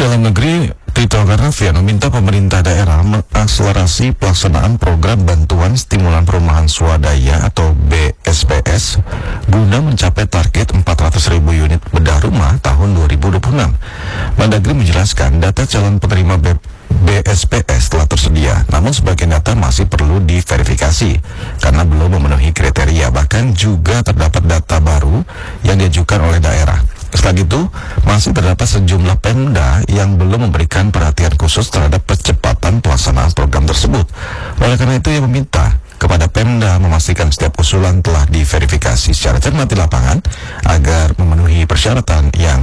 Dalam Negeri Tito Karnavian meminta pemerintah daerah mengakselerasi pelaksanaan program bantuan stimulan perumahan swadaya atau BSPS guna mencapai target 400.000 unit bedah rumah tahun 2026. Mendagri menjelaskan data calon penerima BSPS telah tersedia, namun sebagian data masih perlu diverifikasi karena belum memenuhi kriteria, bahkan juga terdapat data baru yang diajukan oleh daerah. Selain itu, masih terdapat sejumlah Pemda yang belum memberikan perhatian khusus terhadap percepatan pelaksanaan program tersebut. Oleh karena itu, ia meminta kepada Pemda memastikan setiap usulan telah diverifikasi secara cermat di lapangan agar memenuhi persyaratan yang